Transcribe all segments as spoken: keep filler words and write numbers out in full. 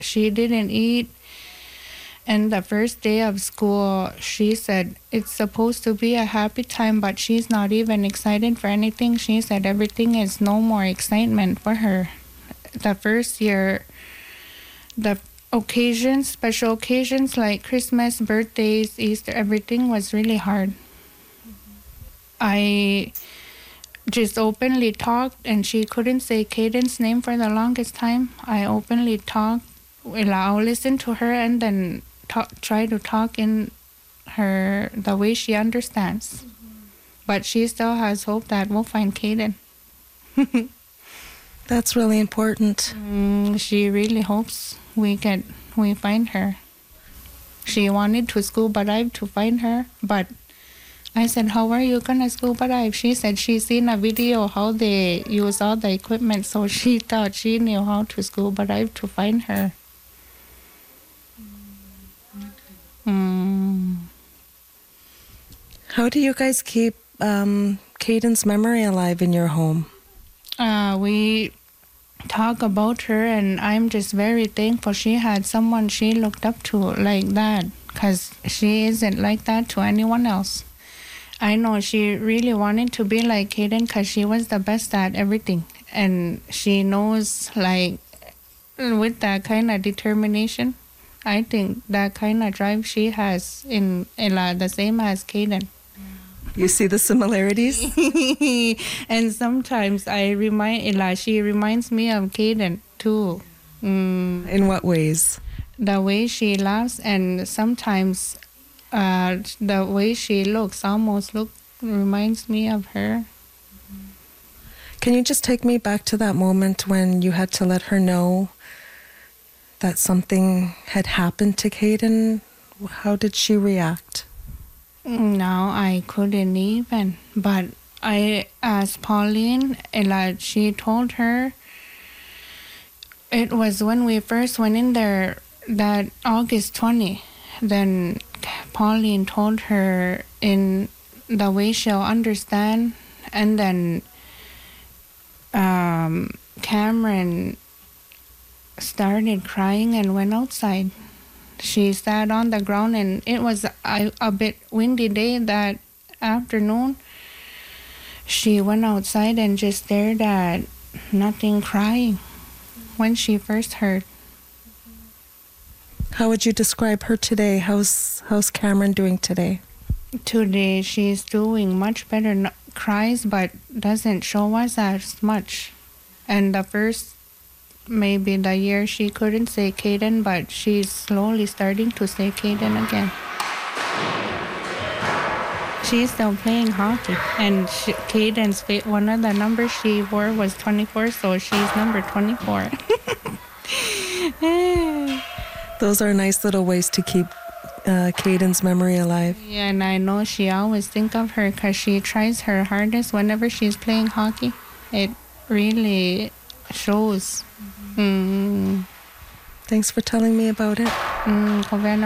she didn't eat. And the first day of school, she said it's supposed to be a happy time, but she's not even excited for anything. She said everything is no more excitement for her. The first year, the occasions, special occasions like Christmas, birthdays, Easter, everything was really hard. Mm-hmm. I just openly talked, and she couldn't say Caden's name for the longest time. I openly talked. Well, I'll listen to her and then talk, try to talk in her the way she understands. Mm-hmm. But she still has hope that we'll find Caden. That's really important. Mm, she really hopes we get we find her. She wanted to scuba dive to find her, but I said, how are you gonna scuba dive? She said she seen a video how they use all the equipment, so she thought she knew how to scuba dive to find her. Mm. How do you guys keep um, Caden's memory alive in your home? Uh, we talk about her, and I'm just very thankful she had someone she looked up to like that, because she isn't like that to anyone else. I know she really wanted to be like Caden because she was the best at everything, and she knows, like, with that kind of determination, I think that kind of drive she has in Ella, the same as Caden. You see the similarities? And sometimes I remind Ella, she reminds me of Caden too. Mm. In what ways? The way she laughs, and sometimes uh, the way she looks almost look reminds me of her. Can you just take me back to that moment when you had to let her know that something had happened to Caden? How did she react? No, I couldn't even. But I asked Pauline, and like she told her, it was when we first went in there, that August twentieth. Then Pauline told her in the way she'll understand. And then um, Cameron started crying and went outside. She sat on the ground, and it was a, a bit windy day that afternoon. She went outside and just stared at nothing, crying when she first heard. How would you describe her today? How's, how's Cameron doing today? Today she's doing much better. No, cries, but doesn't show us as much. And the first maybe the year she couldn't say Caden, but she's slowly starting to say Caden again. She's still playing hockey, and she, Caden's one of the numbers she wore was twenty-four, so she's number twenty-four. Those are nice little ways to keep uh, Caden's memory alive. Yeah, and I know she always think of her because she tries her hardest whenever she's playing hockey. It really shows. Mm. Thanks for telling me about it. Mm,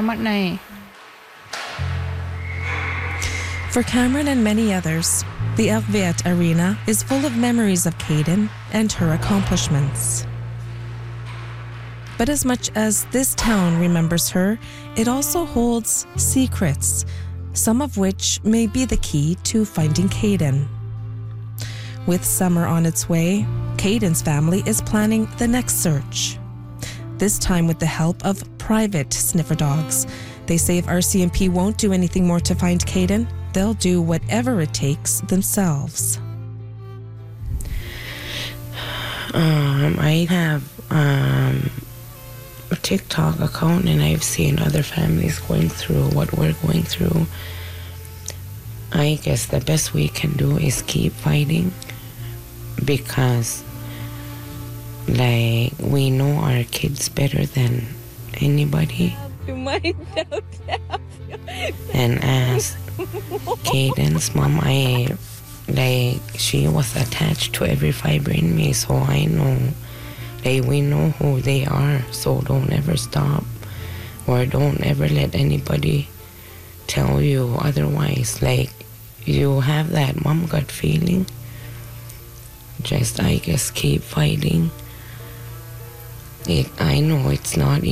for Cameron and many others, the Elkveat Arena is full of memories of Caden and her accomplishments. But as much as this town remembers her, it also holds secrets, some of which may be the key to finding Caden. With summer on its way, Caden's family is planning the next search. This time with the help of private sniffer dogs. They say if R C M P won't do anything more to find Caden, they'll do whatever it takes themselves. Um, I have um, a TikTok account, and I've seen other families going through what we're going through. I guess the best we can do is keep fighting, because like we know our kids better than anybody. And as Caden's mom, I like she was attached to every fiber in me, so I know like we know who they are. So don't ever stop, or don't ever let anybody tell you otherwise. Like you have that mom gut feeling. Just I guess keep fighting. It I know it's not easy.